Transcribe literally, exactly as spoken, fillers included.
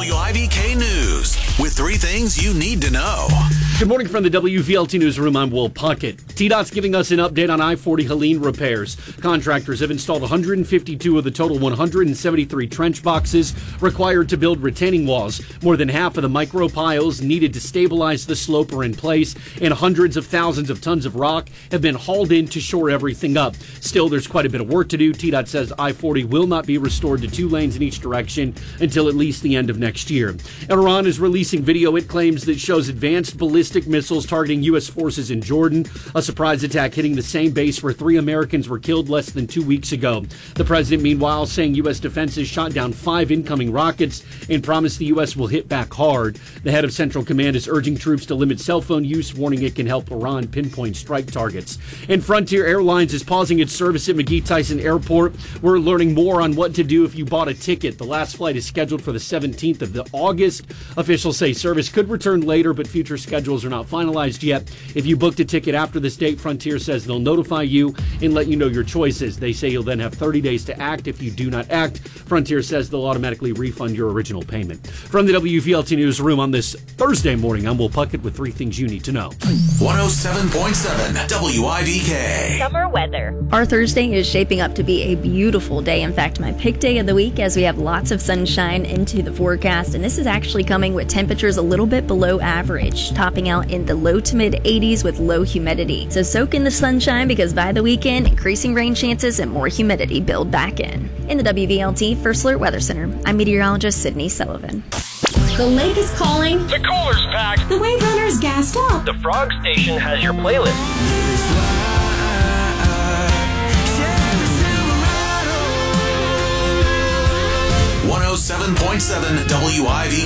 W I V K News with three things you need to know. Good morning from the W V L T Newsroom. I'm Will Puckett. T DOT's giving us an update on I forty Helene repairs. Contractors have installed one hundred fifty-two of the total one hundred seventy-three trench boxes required to build retaining walls. More than half of the micro piles needed to stabilize the slope are in place, and hundreds of thousands of tons of rock have been hauled in to shore everything up. Still, there's quite a bit of work to do. T DOT says I forty will not be restored to two lanes in each direction until at least the end of next year. Iran is releasing video it claims that shows advanced ballistic missiles targeting U S forces in Jordan, a surprise attack hitting the same base where three Americans were killed less than two weeks ago. The president, meanwhile, saying U S defenses shot down five incoming rockets and promised the U S will hit back hard. The head of Central Command is urging troops to limit cell phone use, warning it can help Iran pinpoint strike targets. And Frontier Airlines is pausing its service at McGee-Tyson Airport. We're learning more on what to do if you bought a ticket. The last flight is scheduled for the seventeenth of the August. Officials say service could return later, but future schedules are not finalized yet. If you booked a ticket after this date, Frontier says they'll notify you and let you know your choices. They say you'll then have thirty days to act. If you do not act, Frontier says they'll automatically refund your original payment. From the W V L T Newsroom on this Thursday morning, I'm Will Puckett with three things you need to know. one oh seven point seven W I V K. Summer weather. Our Thursday is shaping up to be a beautiful day. In fact, my pick day of the week, as we have lots of sunshine into the forecast, and this is actually coming with temperatures a little bit below average, topping out in the low to mid eighties with low humidity. So soak in the sunshine, because by the weekend, increasing rain chances and more humidity build back in. In the W V L T First Alert Weather Center, I'm meteorologist Sydney Sullivan. The lake is calling. The cooler's packed. The Wave Runner's gassed up. The Frog Station has your playlist. one oh seven point seven W I V